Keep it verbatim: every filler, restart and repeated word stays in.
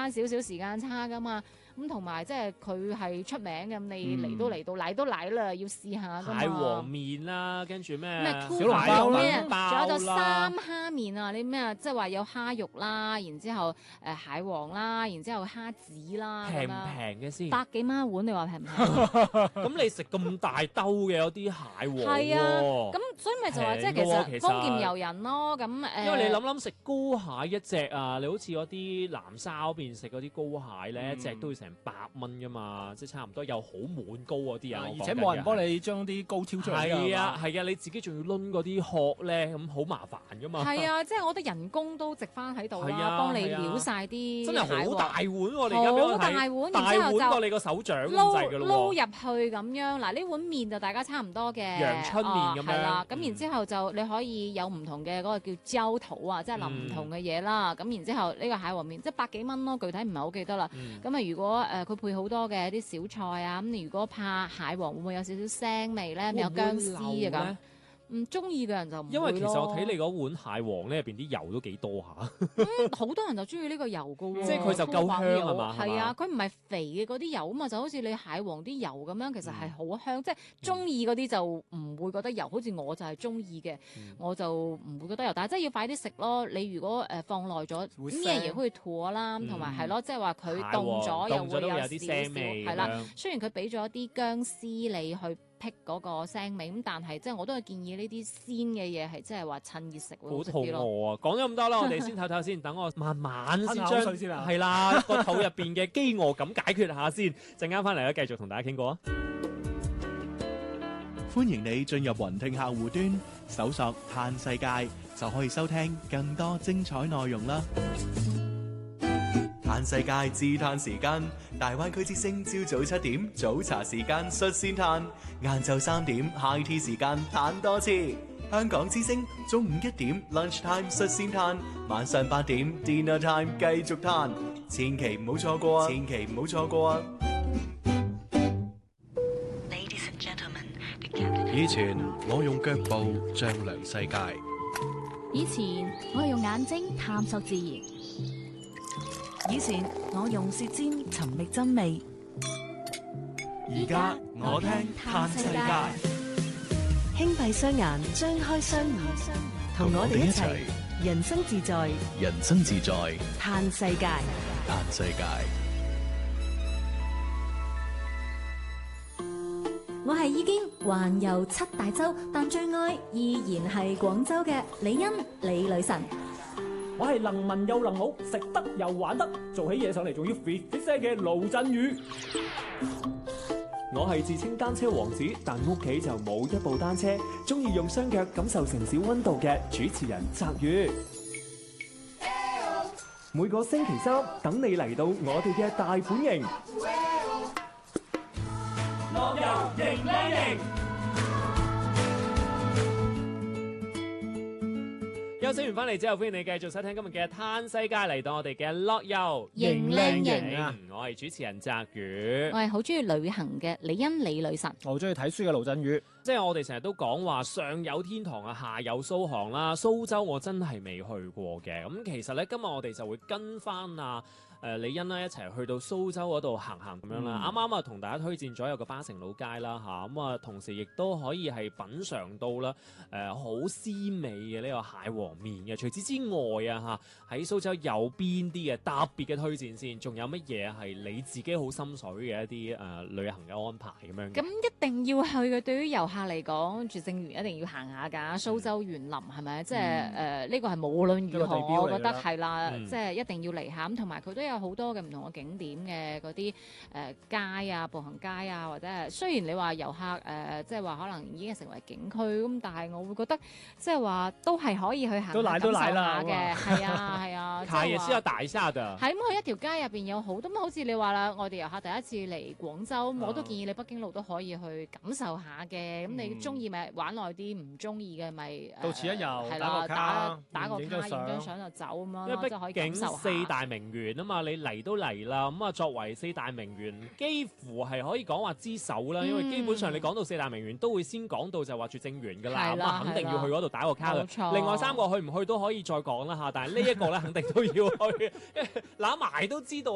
翻少少時間差噶嘛。咁同埋即係佢係出名嘅，你嚟都嚟到，嚟都嚟啦，要試下㗎嘛。 蟹黃面啦，跟住咩咩小籠包啦， 仲有個三蝦面啊！你咩啊？即係話有蝦肉啦，然之後誒蟹黃啦，然之後蝦子啦， 平唔平嘅先？ 百幾蚊一碗，你話平唔平？ 咁你食咁大兜嘅有啲蟹黃喎。 係啊，咁所以咪就話即係其實豐儉由人咯。咁誒， 因為你諗諗食膏蟹一隻啊，你好似嗰啲南沙嗰邊食嗰啲膏蟹咧，一隻都要成百蚊噶嘛，即係差唔多又好滿膏嗰啲啊， 而且冇人幫你將啲膏挑出嚟。 係啊係啊，你自己仲要攆嗰啲殼咧，咁好麻煩噶嘛。 係啊，即係我覺得人工都值翻喺度啦，幫你撩晒啲真係好大碗喎！你而家俾我睇， 好大碗， 大然之後就碗過你個手掌咁滯㗎咯喎。 撈入去咁樣，嗱呢碗麵就大家差唔多嘅， 陽春麵咁樣。 係啦，咁然之後就你可以有唔同嘅嗰個叫焦肚啊，即係淋唔同嘅嘢啦。咁然之後呢個蟹黃麵即係百幾蚊咯，具體唔係好記得啦。咁啊，如果誒佢配好多嘅啲小菜啊，咁你如果怕蟹黃會唔會有少少腥味咧？有薑絲啊咁。唔中意嘅人就唔會咯。 因為其實我睇你嗰碗蟹黃咧，入邊啲油都幾多下。 嗯，好多人就中意呢個油噶喎。 即係佢就夠香係嘛？ 係啊，佢唔係肥嘅嗰啲油啊嘛，就好似你蟹黃啲油咁樣，其實係好香。嗯、即係中意嗰啲就唔會覺得油，好似我就係中意嘅，嗯、我就唔會覺得油。但係真係要快啲食咯。你如果誒放耐咗，咩嘢可以ถั่啦，同埋係咯，即係話佢凍咗又會有啲腥味。係啦，雖然佢俾咗啲薑絲你去辟嗰個腥味，咁但係即係我都係建議呢啲鮮嘅嘢係即係話趁熱食會好食啲咯。 好肚餓啊！講咗咁多啦，我哋先唞唞先，等我慢慢先將係啦個肚入邊嘅飢餓感解決下先，陣間翻嚟咧繼續同大家傾過啊！ 歡迎你進入雲聽客戶端，搜索嘆世界就可以收聽更多精彩內容啦！嘆世界自嘆時間，大灣區之聲朝早七點早茶時間率先嘆，晏晝三點 high tea 時間嘆多次。香港之聲中午一點 lunch time 率先嘆，晚上八點 dinner time 繼續嘆，千祈唔好錯過啊！千祈唔好錯過啊！以前我用腳步丈量世界， 以前我用眼睛探索自然，以前我用舌尖尋覓真味， 而家我聽嘆世界， 輕閉雙眼，張開雙耳，同我哋一齊人生自在， 人生自在嘆世界， 嘆世界。 我係已經環遊七大洲，但最愛依然係廣州嘅李欣李女神。 我係能文又能武，食得又玩得，做起嘢上嚟仲要 fit fit 聲嘅盧振宇。我係自稱單車王子，但屋企就冇一部單車，中意用雙腳感受城市溫度嘅主持人澤宇。每個星期三等你嚟到我哋嘅大本營。樂遊型靚型， 休息完翻嚟之後，歡迎你繼續收聽今日嘅嘆世界，嚟到我哋嘅樂遊型靚型啊！我係主持人澤宇， 我係好中意旅行嘅李欣李女神， 我好中意睇書嘅盧振宇。 即係我哋成日都講話上有天堂啊，下有蘇杭啦。蘇州我真係未去過嘅，咁其實咧今日我哋就會跟翻啊。誒、呃、李欣啦，一齊去到蘇州嗰度行行咁樣啦。啱啱啊，同大家推薦咗有個巴城老街啦嚇，咁啊同時亦都可以係品嚐到啦誒好鮮美嘅呢個蟹黃面嘅。除此之外啊嚇，喺蘇州有邊啲嘅特別嘅推薦先？仲有乜嘢係你自己好心水嘅一啲誒、呃、旅行嘅安排咁樣？ 咁一定要去嘅。對於遊客嚟講，絕勝園一定要行下㗎。蘇州園林係咪？即係誒呢個係無論如何，我覺得係啦，即係、嗯、一定要嚟下。咁同埋佢都有好多嘅唔同嘅景點嘅嗰啲誒街啊、步行街啊，或者係雖然你話遊客誒，即係話可能已經成為景區咁，但係我會覺得即係話都係可以去行， 都賴都賴啦嘅，係啊係啊， 卡也是要打一下的。 係咁，佢一條街入邊有好多咁，好似你話啦，外地遊客第一次嚟廣州，我都建議你北京路都可以去感受下嘅。咁你中意咪玩耐啲，唔中意嘅咪到此一遊， 係啦，打打個卡，影張相就走咁樣。 因為畢竟四大名園啊嘛，你嚟都嚟啦，咁啊作為四大名園，幾乎係可以講話之首啦。因為基本上你講到四大名園，都會先講到就話絕正園噶啦，咁啊肯定要去嗰度打個卡。另外三個去唔去都可以再講啦嚇，但係呢一個咧肯定都要去，攬埋都知道。